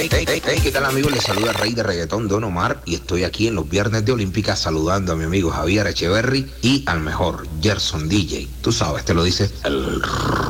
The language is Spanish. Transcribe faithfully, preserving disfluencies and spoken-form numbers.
Hey, hey, hey, hey, ¿qué tal amigos? Les saluda el rey de reggaetón Don Omar y estoy aquí en los viernes de Olímpica saludando a mi amigo Javier Echeverry y al mejor Gerson D J. Tú sabes, te lo dice el